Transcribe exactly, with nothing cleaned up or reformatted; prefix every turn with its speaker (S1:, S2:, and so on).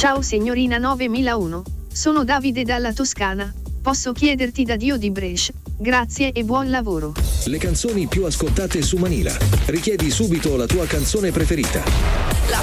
S1: Ciao signorina novemilauno, sono Davide dalla Toscana, posso chiederti da Dio di Brescia, grazie e buon lavoro.
S2: Le canzoni più ascoltate su Manila. Richiedi subito la tua canzone preferita.
S3: La